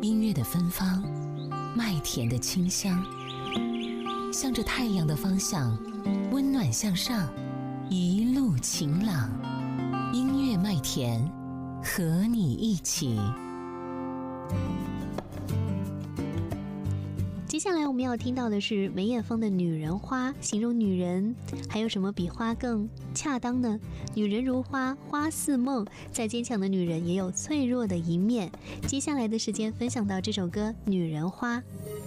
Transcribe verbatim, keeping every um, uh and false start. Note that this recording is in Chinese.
音乐的芬芳，麦田的清香，向着太阳的方向，温暖向上，一路晴朗。音乐麦田，和你一起。 接下来我们要听到的是梅艳芳的《女人花》，形容女人还有什么比花更恰当呢？女人如花，花似梦，再坚强的女人也有脆弱的一面。接下来的时间分享到这首歌《女人花》。